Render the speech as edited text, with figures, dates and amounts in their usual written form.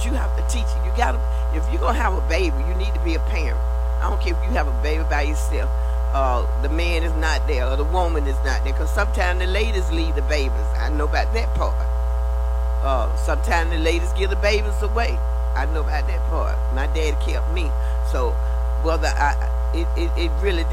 you have to teach it. You gotta, if you're gonna have a baby, you need to be a parent. I don't care if you have a baby by yourself. The man is not there or the woman is not there. Because sometimes the ladies leave the babies. I know about that part. Sometimes the ladies give the babies away. I know about that part. My dad kept me. So, whether it really